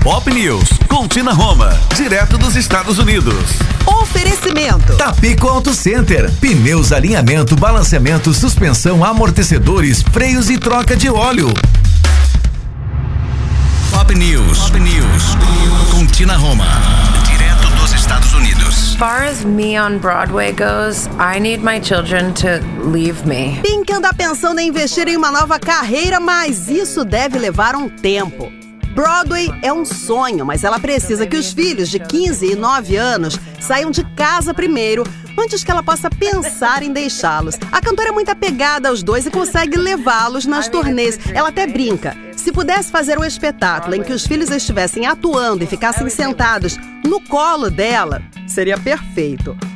Pop News, com Tina Roma, direto dos Estados Unidos. Oferecimento Tapico Auto Center, pneus, alinhamento, balanceamento, suspensão, amortecedores, freios e troca de óleo. Pop News, com Tina Roma, direto dos Estados Unidos. As far as me on Broadway goes, I need my children to leave me. Pink anda pensando em investir em uma nova carreira, mas isso deve levar um tempo. Broadway é um sonho, mas ela precisa que os filhos de 15 e 9 anos saiam de casa primeiro, antes que ela possa pensar em deixá-los. A cantora é muito apegada aos dois e consegue levá-los nas turnês. Ela até brinca. Se pudesse fazer um espetáculo em que os filhos estivessem atuando e ficassem sentados no colo dela, seria perfeito.